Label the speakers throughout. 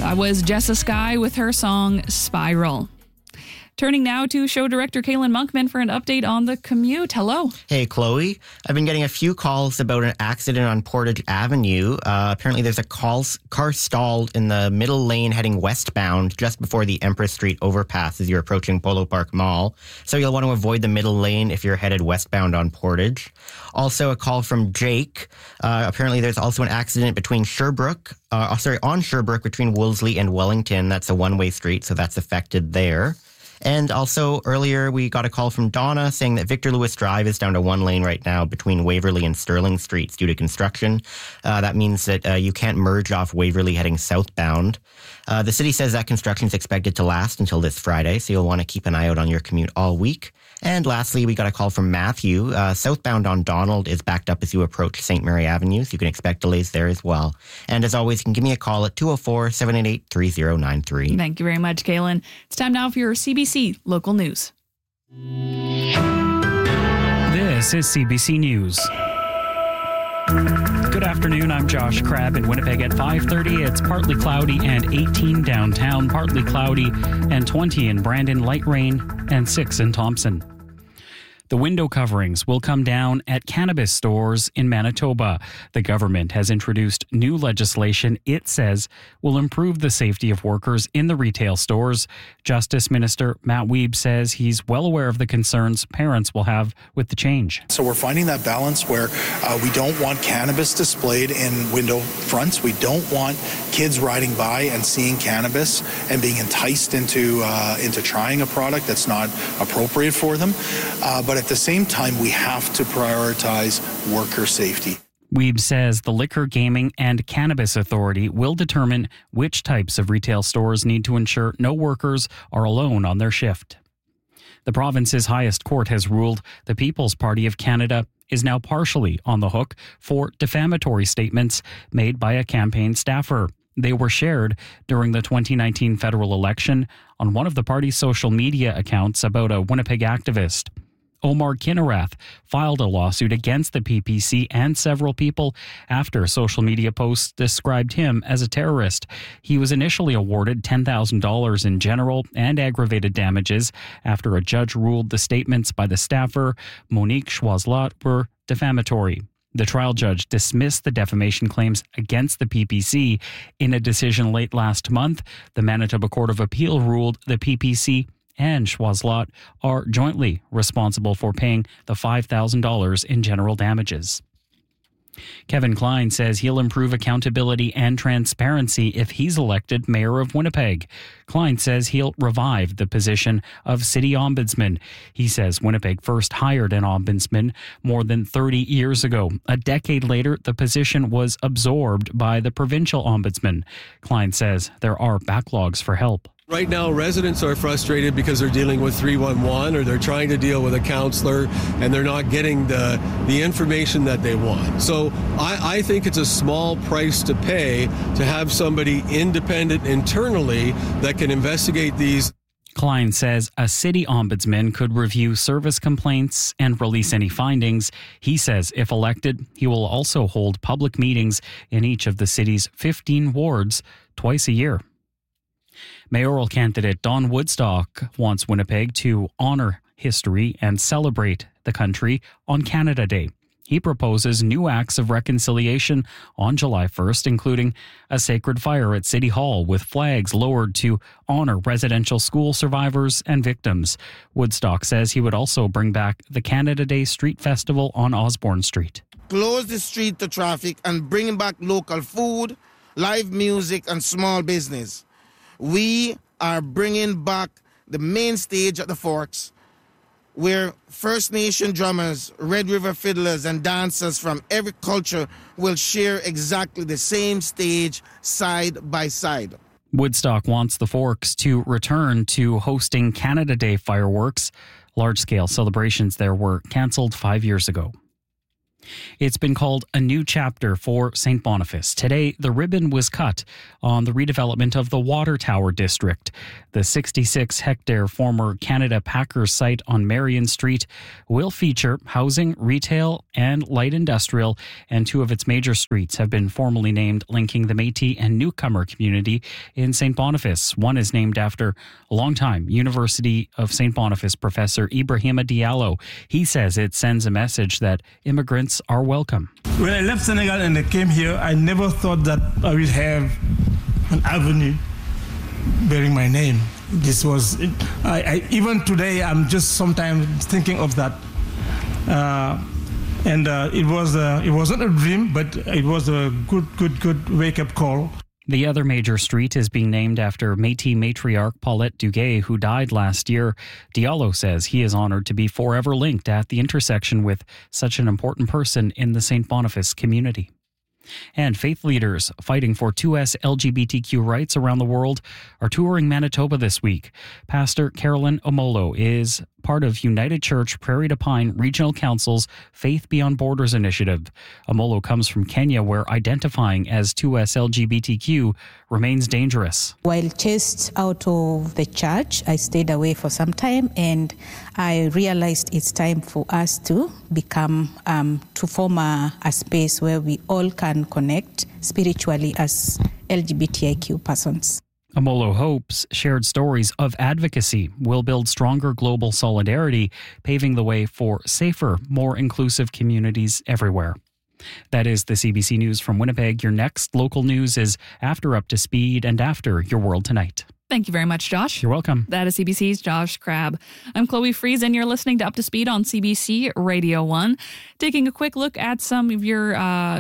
Speaker 1: That was Jessa Skye with her song Spiral. Turning now to show director Kaylin Monkman for an update on the commute. Hello.
Speaker 2: Hey, Chloe. I've been getting a few calls about an accident on Portage Avenue. Apparently there's a car stalled in the middle lane heading westbound just before the Empress Street overpass as you're approaching Polo Park Mall. So you'll want to avoid the middle lane if you're headed westbound on Portage. Also a call from Jake. Apparently there's also an accident between on Sherbrooke between Wolseley and Wellington. That's a one-way street, so that's affected there. And also earlier we got a call from Donna saying that Victor Lewis Drive is down to one lane right now between Waverley and Sterling Streets due to construction. That means that you can't merge off Waverley heading southbound. The city says that construction is expected to last until this Friday, so you'll want to keep an eye out on your commute all week. And lastly, we got a call from Matthew. Southbound on Donald is backed up as you approach St. Mary Avenue, so you can expect delays there as well. And as always, you can give me a call at 204-788-3093.
Speaker 1: Thank you very much, Kaylin. It's time now for your CBC Local News.
Speaker 3: This is CBC News. Good afternoon, I'm Josh Crabb in Winnipeg at 5:30. It's partly cloudy and 18 downtown, partly cloudy and 20 in Brandon, light rain, and 6 in Thompson. The window coverings will come down at cannabis stores in Manitoba. The government has introduced new legislation it says will improve the safety of workers in the retail stores. Justice Minister Matt Wiebe says he's well aware of the concerns parents will have with the change.
Speaker 4: So we're finding that balance where we don't want cannabis displayed in window fronts. We don't want kids riding by and seeing cannabis and being enticed into trying a product that's not appropriate for them. But at the same time, we have to prioritize worker safety.
Speaker 3: Wiebe says the Liquor, Gaming and Cannabis Authority will determine which types of retail stores need to ensure no workers are alone on their shift. The province's highest court has ruled the People's Party of Canada is now partially on the hook for defamatory statements made by a campaign staffer. They were shared during the 2019 federal election on one of the party's social media accounts about a Winnipeg activist. Omar Kinerath filed a lawsuit against the PPC and several people after social media posts described him as a terrorist. He was initially awarded $10,000 in general and aggravated damages after a judge ruled the statements by the staffer, Monique Choiselat, were defamatory. The trial judge dismissed the defamation claims against the PPC. In a decision late last month, the Manitoba Court of Appeal ruled the PPC and Choiselat are jointly responsible for paying the $5,000 in general damages. Kevin Klein says he'll improve accountability and transparency if he's elected mayor of Winnipeg. Klein says he'll revive the position of city ombudsman. He says Winnipeg first hired an ombudsman more than 30 years ago. A decade later, the position was absorbed by the provincial ombudsman. Klein says there are backlogs for help.
Speaker 5: Right now, residents are frustrated because they're dealing with 311 or they're trying to deal with a counselor and they're not getting the information that they want. So I think it's a small price to pay to have somebody independent internally that can investigate these.
Speaker 3: Klein says a city ombudsman could review service complaints and release any findings. He says if elected, he will also hold public meetings in each of the city's 15 wards twice a year. Mayoral candidate Don Woodstock wants Winnipeg to honor history and celebrate the country on Canada Day. He proposes new acts of reconciliation on July 1st, including a sacred fire at City Hall with flags lowered to honor residential school survivors and victims. Woodstock says he would also bring back the Canada Day Street Festival on Osborne Street.
Speaker 6: Close the street to traffic and bring back local food, live music and small business. We are bringing back the main stage at the Forks, where First Nation drummers, Red River fiddlers, and dancers from every culture will share exactly the same stage side by side.
Speaker 3: Woodstock wants the Forks to return to hosting Canada Day fireworks. Large-scale celebrations there were cancelled 5 years ago. It's been called a new chapter for St. Boniface. Today, the ribbon was cut on the redevelopment of the Water Tower District. The 66-hectare former Canada Packers site on Marion Street will feature housing, retail, and light industrial, and two of its major streets have been formally named, linking the Métis and newcomer community in St. Boniface. One is named after a longtime University of St. Boniface professor Ibrahima Diallo. He says it sends a message that immigrants are welcome.
Speaker 7: When I left Senegal and I came here, I never thought that I would have an avenue bearing my name. This was, even today, I'm just sometimes thinking of that. It wasn't a dream, but it was a good wake-up call.
Speaker 3: The other major street is being named after Métis matriarch Paulette Duguay, who died last year. Diallo says he is honored to be forever linked at the intersection with such an important person in the St. Boniface community. And faith leaders fighting for 2S LGBTQ rights around the world are touring Manitoba this week. Pastor Carolyn Omolo is part of United Church Prairie du Pine Regional Council's Faith Beyond Borders initiative. Omolo comes from Kenya, where identifying as 2S LGBTQ remains dangerous.
Speaker 8: While chased out of the church, I stayed away for some time, and I realized it's time for us to to form a space where we all can connect spiritually as LGBTIQ persons.
Speaker 3: Omolo hopes shared stories of advocacy will build stronger global solidarity, paving the way for safer, more inclusive communities everywhere. That is the CBC News from Winnipeg. Your next local news is after Up to Speed and after Your World Tonight.
Speaker 1: Thank you very much, Josh.
Speaker 3: You're welcome.
Speaker 1: That is CBC's Josh Crabb. I'm Chloe Fries, and you're listening to Up to Speed on CBC Radio 1. Taking a quick look at some of your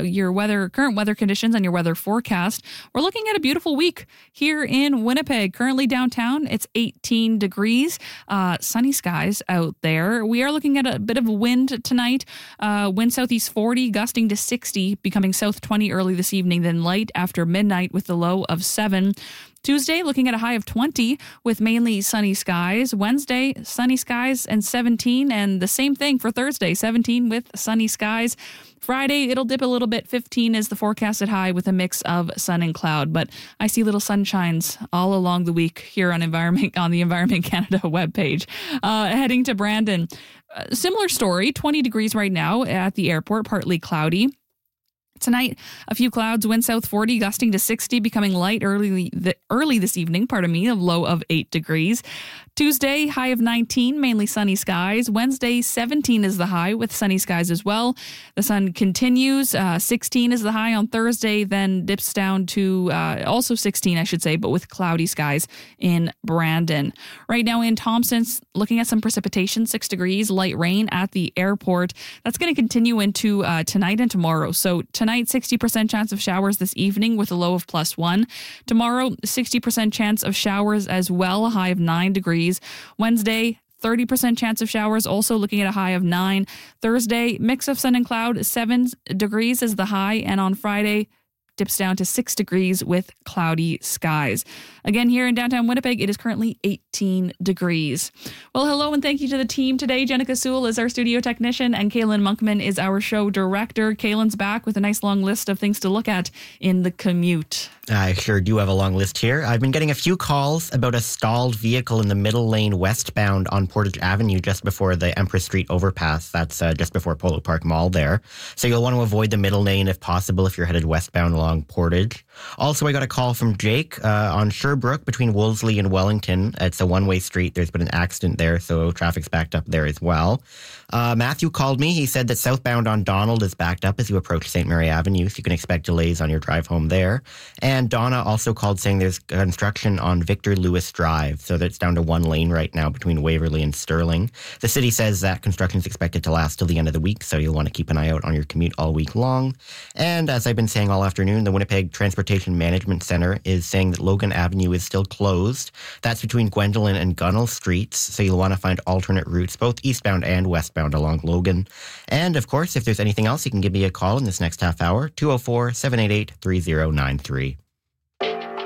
Speaker 1: current weather conditions and your weather forecast. We're looking at a beautiful week here in Winnipeg. Currently downtown, it's 18 degrees. Sunny skies out there. We are looking at a bit of wind tonight. Wind southeast 40, gusting to 60, becoming south 20 early this evening, then light after midnight with the low of 7. Tuesday, looking at a high of 20 with mainly sunny skies. Wednesday, sunny skies and 17. And the same thing for Thursday, 17 with sunny skies. Friday, it'll dip a little bit. 15 is the forecasted high with a mix of sun and cloud. But I see little sunshines all along the week here on the Environment Canada webpage. Heading to Brandon. Similar story, 20 degrees right now at the airport, partly cloudy. Tonight, a few clouds, wind south 40, gusting to 60, becoming light early this evening, a low of 8 degrees. Tuesday, high of 19, mainly sunny skies. Wednesday, 17 is the high with sunny skies as well. The sun continues. 16 is the high on Thursday, then dips down to also 16, I should say, but with cloudy skies in Brandon. Right now in Thompson, looking at some precipitation, 6 degrees, light rain at the airport. That's going to continue into tonight and tomorrow. So tonight, 60% chance of showers this evening with a low of +1. Tomorrow, 60% chance of showers as well, a high of 9 degrees. Wednesday, 30% chance of showers, also looking at a high of 9. Thursday, mix of sun and cloud, 7 degrees is the high. And on Friday, dips down to 6 degrees with cloudy skies. Again, here in downtown Winnipeg, it is currently 18 degrees. Well, hello and thank you to the team today. Jenica Sewell is our studio technician and Kaylin Monkman is our show director. Kaylin's back with a nice long list of things to look at in the commute.
Speaker 2: I sure do have a long list here. I've been getting a few calls about a stalled vehicle in the middle lane westbound on Portage Avenue just before the Empress Street overpass. That's just before Polo Park Mall there. So you'll want to avoid the middle lane if possible if you're headed westbound along Portage. Also, I got a call from Jake on Sherbrooke between Wolseley and Wellington. It's a one-way street. There's been an accident there, so traffic's backed up there as well. Matthew called me. He said that southbound on Donald is backed up as you approach St. Mary Avenue, so you can expect delays on your drive home there. And Donna also called saying there's construction on Victor Lewis Drive, so that's down to one lane right now between Waverley and Sterling. The city says that construction is expected to last till the end of the week, so you'll want to keep an eye out on your commute all week long. And as I've been saying all afternoon, the Winnipeg Transportation Management Centre is saying that Logan Avenue is still closed. That's between Gwendolyn and Gunnell Streets, so you'll want to find alternate routes, both eastbound and westbound along Logan. And of course, if there's anything else, you can give me a call in this next half hour, 204-788-3093.